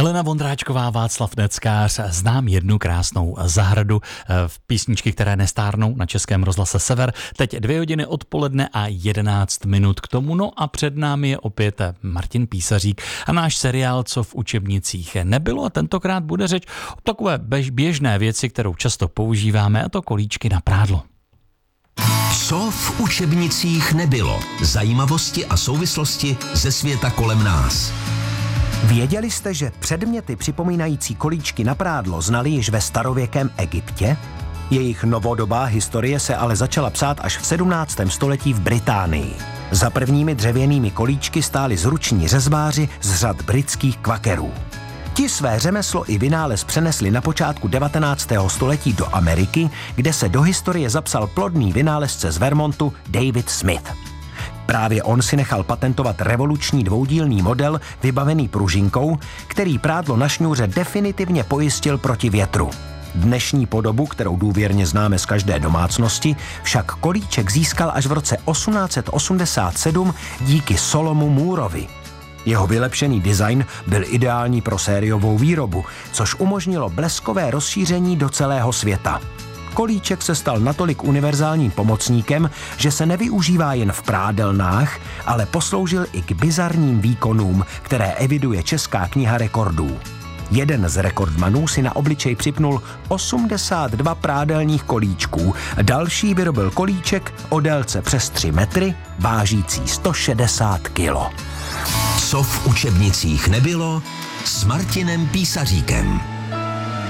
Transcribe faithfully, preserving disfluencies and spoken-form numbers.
Helena Vondráčková, Václav Neckář, znám jednu krásnou zahradu v písničky, které nestárnou na Českém rozhlase Sever. Teď dvě hodiny odpoledne a jedenáct minut k tomu. No a před námi je opět Martin Písařík a náš seriál Co v učebnicích nebylo. A tentokrát bude řeč o takové běžné věci, kterou často používáme, a to kolíčky na prádlo. Co v učebnicích nebylo? Zajímavosti a souvislosti ze světa kolem nás. Věděli jste, že předměty připomínající kolíčky na prádlo znali již ve starověkém Egyptě? Jejich novodobá historie se ale začala psát až v sedmnáctém století v Británii. Za prvními dřevěnými kolíčky stáli zruční řezbáři z řad britských kvakerů. Ti své řemeslo i vynález přenesli na počátku devatenáctého století do Ameriky, kde se do historie zapsal plodný vynálezce z Vermontu David Smith. Právě on si nechal patentovat revoluční dvoudílný model vybavený pružinkou, který prádlo na šňůře definitivně pojistil proti větru. Dnešní podobu, kterou důvěrně známe z každé domácnosti, však kolíček získal až v roce osmnáct set osmdesát sedm díky Solomu Mooreovi. Jeho vylepšený design byl ideální pro sériovou výrobu, což umožnilo bleskové rozšíření do celého světa. Kolíček se stal natolik univerzálním pomocníkem, že se nevyužívá jen v prádelnách, ale posloužil i k bizarním výkonům, které eviduje Česká kniha rekordů. Jeden z rekordmanů si na obličej připnul osmdesát dva prádelných kolíčků, další vyrobil kolíček o délce přes tři metry, vážící sto šedesát kilo. Co v učebnicích nebylo s Martinem Písaříkem.